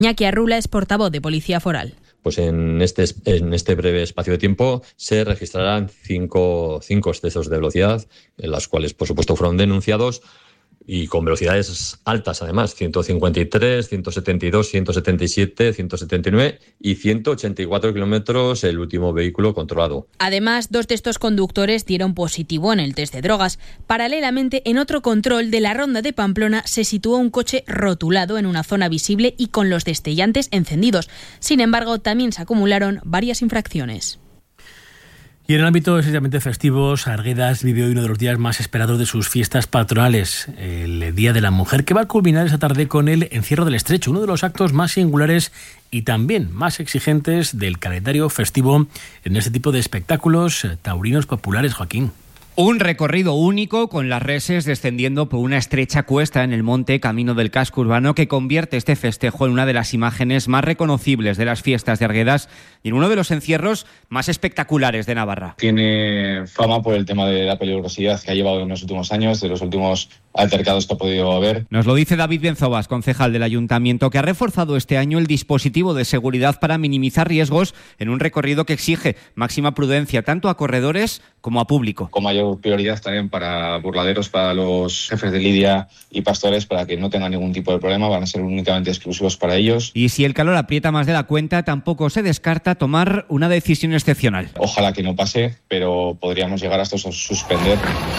Iñaki Arrula es portavoz de Policía Foral. Pues en este breve espacio de tiempo se registrarán cinco excesos de velocidad, en las cuales, por supuesto, fueron denunciados, y con velocidades altas, además, 153, 172, 177, 179 y 184 kilómetros el último vehículo controlado. Además, 2 de estos conductores dieron positivo en el test de drogas. Paralelamente, en otro control de la Ronda de Pamplona se situó un coche rotulado en una zona visible y con los destellantes encendidos. Sin embargo, también se acumularon varias infracciones. Y en el ámbito esencialmente festivo, Arguedas vive hoy uno de los días más esperados de sus fiestas patronales, el Día de la Mujer, que va a culminar esta tarde con el Encierro del Estrecho, uno de los actos más singulares y también más exigentes del calendario festivo en este tipo de espectáculos taurinos populares, Joaquín. Un recorrido único con las reses descendiendo por una estrecha cuesta en el monte camino del casco urbano que convierte este festejo en una de las imágenes más reconocibles de las fiestas de Arguedas y en uno de los encierros más espectaculares de Navarra. Tiene fama por el tema de la peligrosidad que ha llevado en los últimos años, de los últimos altercados que ha podido haber. Nos lo dice David Benzobas, concejal del Ayuntamiento, que ha reforzado este año el dispositivo de seguridad para minimizar riesgos en un recorrido que exige máxima prudencia tanto a corredores como a público. Con mayor prioridad también para burladeros, para los jefes de lidia y pastores, para que no tengan ningún tipo de problema, van a ser únicamente exclusivos para ellos. Y si el calor aprieta más de la cuenta, tampoco se descarta tomar una decisión excepcional. Ojalá que no pase, pero podríamos llegar hasta suspender.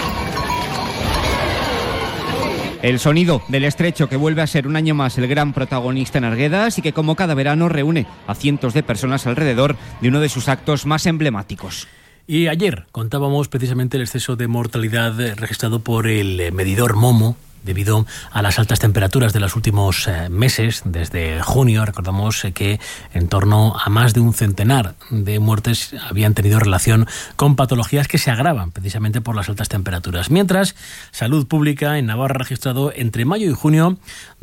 El sonido del Estrecho, que vuelve a ser un año más el gran protagonista en Arguedas y que, como cada verano, reúne a cientos de personas alrededor de uno de sus actos más emblemáticos. Y ayer contábamos precisamente el exceso de mortalidad registrado por el medidor Momo debido a las altas temperaturas de los últimos meses. Desde junio recordamos que en torno a más de un centenar de muertes habían tenido relación con patologías que se agravan precisamente por las altas temperaturas. Mientras, Salud Pública en Navarra ha registrado entre mayo y junio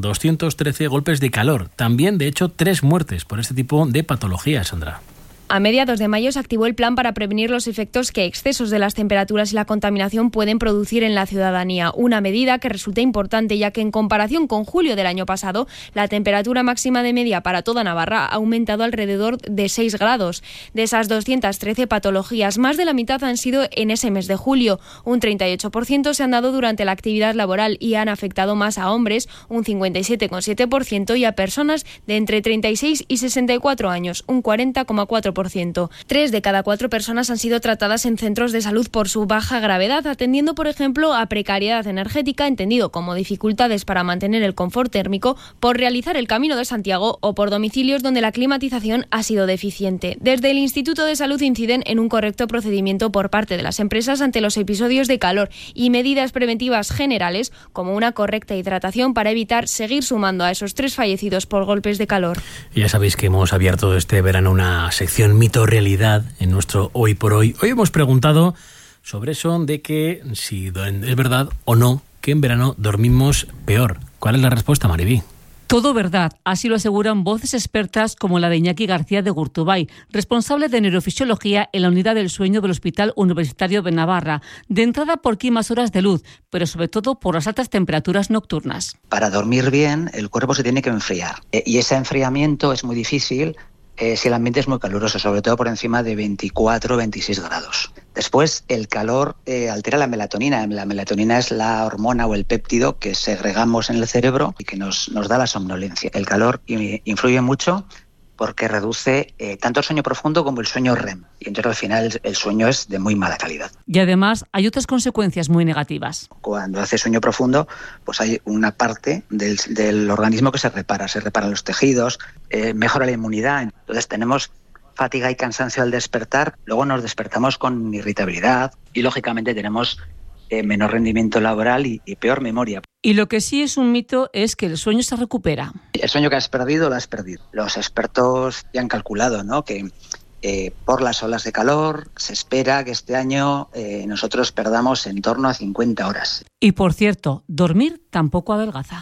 213 golpes de calor. También, de hecho, 3 muertes por este tipo de patologías, Sandra. A mediados de mayo se activó el plan para prevenir los efectos que excesos de las temperaturas y la contaminación pueden producir en la ciudadanía. Una medida que resulta importante ya que en comparación con julio del año pasado, la temperatura máxima de media para toda Navarra ha aumentado alrededor de 6 grados. De esas 213 patologías, más de la mitad han sido en ese mes de julio. Un 38% se han dado durante la actividad laboral y han afectado más a hombres, un 57,7%, y a personas de entre 36 y 64 años, un 40,4%. 3 de cada 4 personas han sido tratadas en centros de salud por su baja gravedad, atendiendo, por ejemplo, a precariedad energética, entendido como dificultades para mantener el confort térmico, por realizar el Camino de Santiago o por domicilios donde la climatización ha sido deficiente. Desde el Instituto de Salud inciden en un correcto procedimiento por parte de las empresas ante los episodios de calor y medidas preventivas generales, como una correcta hidratación para evitar seguir sumando a esos 3 fallecidos por golpes de calor. Ya sabéis que hemos abierto este verano una sección mito-realidad en nuestro Hoy por Hoy. Hoy hemos preguntado sobre eso de que si es verdad o no que en verano dormimos peor. ¿Cuál es la respuesta, Mariví? Todo verdad, así lo aseguran voces expertas como la de Iñaki García de Gurtubay, responsable de neurofisiología en la unidad del sueño del Hospital Universitario de Navarra. De entrada porque hay más horas de luz, pero sobre todo por las altas temperaturas nocturnas. Para dormir bien, el cuerpo se tiene que enfriar. Y ese enfriamiento es muy difícil si el ambiente es muy caluroso, sobre todo por encima de 24 o 26 grados. Después, el calor altera la melatonina. La melatonina es la hormona o el péptido que segregamos en el cerebro y que nos da la somnolencia. El calor influye mucho porque reduce tanto el sueño profundo como el sueño REM. Y entonces al final el sueño es de muy mala calidad. Y además hay otras consecuencias muy negativas. Cuando hace sueño profundo, pues hay una parte del organismo que se reparan los tejidos, mejora la inmunidad. Entonces tenemos fatiga y cansancio al despertar, luego nos despertamos con irritabilidad y lógicamente tenemos menor rendimiento laboral y peor memoria. Y lo que sí es un mito es que el sueño se recupera. El sueño que has perdido, lo has perdido. Los expertos ya han calculado, ¿no?, que por las olas de calor se espera que este año nosotros perdamos en torno a 50 horas. Y por cierto, dormir tampoco adelgaza.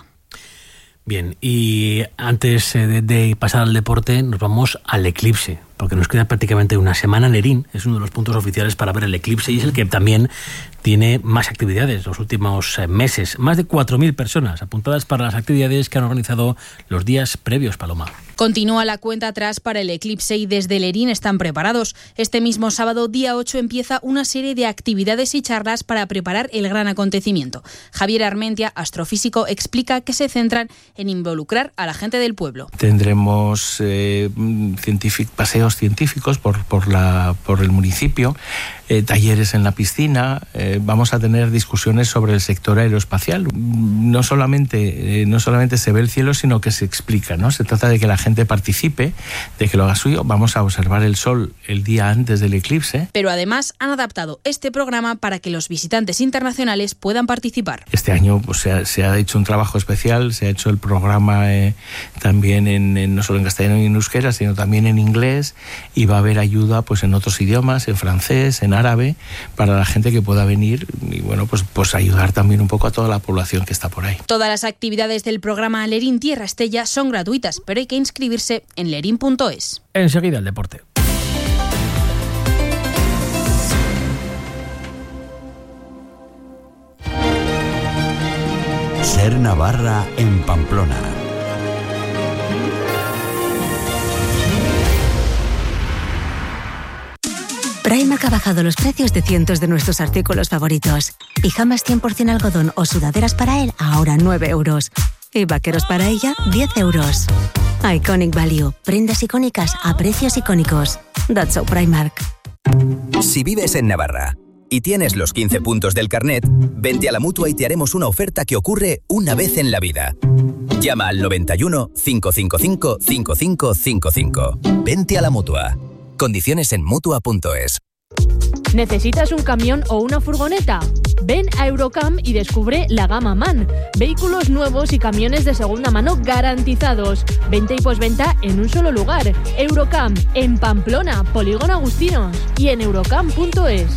Bien, y antes de pasar al deporte nos vamos al eclipse, porque nos queda prácticamente una semana. Lerín es uno de los puntos oficiales para ver el eclipse y es el que también tiene más actividades los últimos meses. Más de 4.000 personas apuntadas para las actividades que han organizado los días previos, Paloma. Continúa la cuenta atrás para el eclipse y desde Lerín están preparados. Este mismo sábado, día 8, empieza una serie de actividades y charlas para preparar el gran acontecimiento. Javier Armentia, astrofísico, explica que se centran en involucrar a la gente del pueblo. Tendremos paseos científicos por el municipio, talleres en la piscina, vamos a tener discusiones sobre el sector aeroespacial. No solamente se ve el cielo, sino que se explica, ¿no? Se trata de que la gente participe, de que lo haga suyo. Vamos a observar el sol el día antes del eclipse. Pero además han adaptado este programa para que los visitantes internacionales puedan participar. Este año pues, se ha hecho un trabajo especial, se ha hecho el programa también no solo en castellano y en euskera, sino también en inglés, y va a haber ayuda pues en otros idiomas, en francés, en árabe, para la gente que pueda venir y bueno, pues ayudar también un poco a toda la población que está por ahí. Todas las actividades del programa Lerín Tierra Estella son gratuitas, pero hay que inscribirse en lerin.es. Enseguida el deporte. Ser Navarra en Pamplona. Primark ha bajado los precios de cientos de nuestros artículos favoritos. Pijamas 100% algodón o sudaderas para él, ahora 9 euros. Y vaqueros para ella, 10 euros. Iconic Value. Prendas icónicas a precios icónicos. That's so Primark. Si vives en Navarra y tienes los 15 puntos del carnet, vente a la Mutua y te haremos una oferta que ocurre una vez en la vida. Llama al 91 555 5555. Vente a la Mutua. Condiciones en Mutua.es. ¿Necesitas un camión o una furgoneta? Ven a Eurocam y descubre la gama MAN. Vehículos nuevos y camiones de segunda mano garantizados. Venta y postventa en un solo lugar. Eurocam, en Pamplona, Polígono Agustinos. Y en eurocam.es.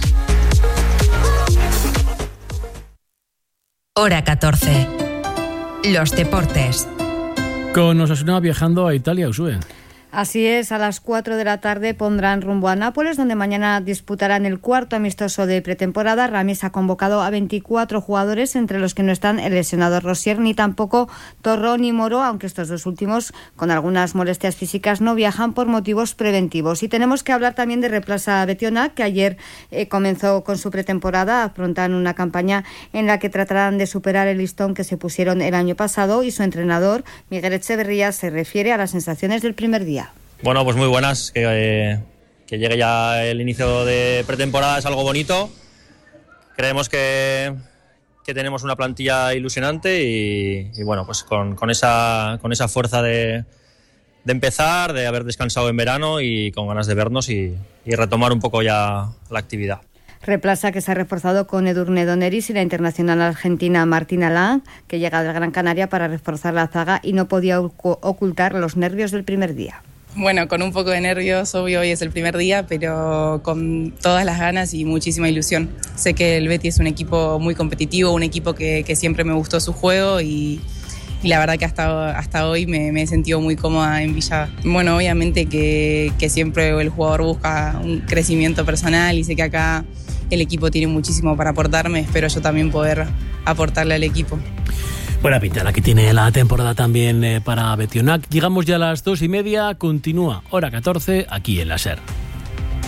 Hora 14. Los deportes. Con Osasuna viajando a Italia, Usue. Así es, a las 4 de la tarde pondrán rumbo a Nápoles, donde mañana disputarán el cuarto amistoso de pretemporada. Ramis ha convocado a 24 jugadores, entre los que no están el lesionado Rosier, ni tampoco Torró ni Moro, aunque estos dos últimos, con algunas molestias físicas, no viajan por motivos preventivos. Y tenemos que hablar también de Replaza Betionac, que ayer comenzó con su pretemporada. Afrontan una campaña en la que tratarán de superar el listón que se pusieron el año pasado, y su entrenador, Miguel Echeverría, se refiere a las sensaciones del primer día. Bueno, pues muy buenas, que llegue ya el inicio de pretemporada es algo bonito. Creemos que tenemos una plantilla ilusionante y bueno, pues con esa fuerza de empezar, de haber descansado en verano y con ganas de vernos y retomar un poco ya la actividad. Replaza que se ha reforzado con Edurne Doneris y la internacional argentina Martina Lang, que llega del Gran Canaria para reforzar la zaga y no podía ocultar los nervios del primer día. Bueno, con un poco de nervios, obvio, hoy es el primer día, pero con todas las ganas y muchísima ilusión. Sé que el Betis es un equipo muy competitivo, un equipo que siempre me gustó su juego y la verdad que hasta hoy me he sentido muy cómoda en Villa. Bueno, obviamente que siempre el jugador busca un crecimiento personal y sé que acá el equipo tiene muchísimo para aportarme, espero yo también poder aportarle al equipo. Buena pinta la que tiene la temporada también para Betionac. Llegamos ya a las 2:30, continúa Hora 14 aquí en la SER.